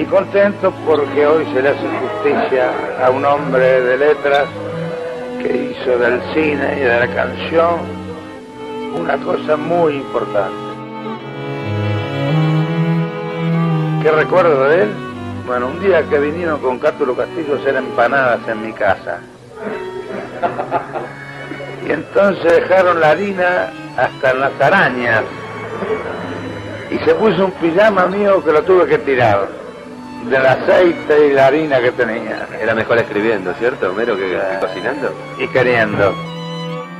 Y contento porque hoy se le hace justicia a un hombre de letras que hizo del cine y de la canción una cosa muy importante. ¿Qué recuerdo de él? Bueno, un día que vinieron con Cátulo Castillo a hacer empanadas en mi casa. Y entonces dejaron la harina hasta en las arañas. Y se puso un pijama mío que lo tuve que tirar. Del aceite y la harina que tenía. Era mejor escribiendo, ¿cierto, Homero, que cocinando? Y queriendo.